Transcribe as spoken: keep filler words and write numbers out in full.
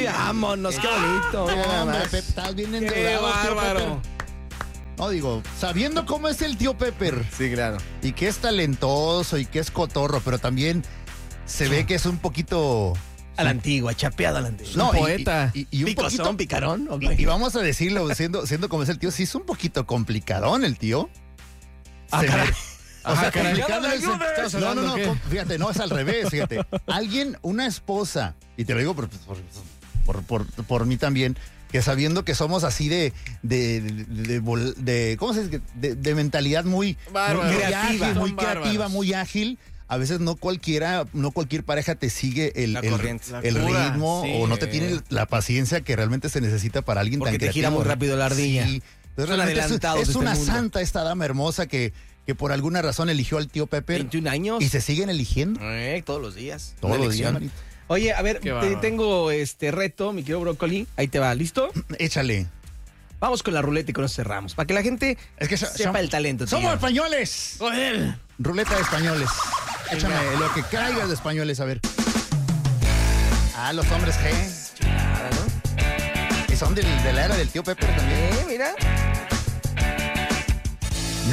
vámonos, qué bonito. No, mira nada hombre, más. Pepe, estás bien Qué endeudado, tío bárbaro. Pepper. No, digo, sabiendo cómo es el tío Pepper Sí, claro. y que es talentoso y que es cotorro, pero también se ve que es un poquito... A la antigua, chapeado a la antigua. No, un y- poeta. Y, y- y un Picosón, poquito... picarón. ¿o Y, qué? y vamos a decirlo, siendo, siendo como es el tío, sí es un poquito complicadón el tío. Ah, Se caray. ve- O Ajá, sea, caray. complicado en el ¡Ayuda! sen- ¿Estás No, no, hablando no, qué? com- fíjate, no, es al revés, fíjate. Alguien, una esposa, y te lo digo por, por, por, por, por mí también, que sabiendo que somos así de, de, de, de, vol- de- ¿cómo se dice? De, de mentalidad muy, Bárbaros. muy Creativa. ágil, muy Son creativa, bárbaros. muy ágil. A veces no cualquiera, no cualquier pareja te sigue el, La el- corriente. el La cura, ritmo sí. o no te tiene la paciencia que realmente se necesita para alguien Porque tan te gira creativo. muy rápido la ardilla. Sí. Entonces, Son realmente es, adelantados es de este una mundo. santa esta dama hermosa que, que por alguna razón eligió al tío Pepper veintiún años. y se siguen eligiendo Eh, todos los días. todos Una los días, elección. manito. Oye, a ver, Qué te bárbaro. tengo este reto, mi querido Brócoli. Ahí te va, ¿listo? Échale. Vamos con la ruleta y con eso cerramos. Para que la gente Es que so- sepa som- el talento. tío. ¡Somos españoles! Joder. Ruleta de españoles. Échame lo que caiga de españoles, a ver. Ah, los hombres G. Chingada, ¿no? Y son del- de la era del tío Pepper también. Eh, mira.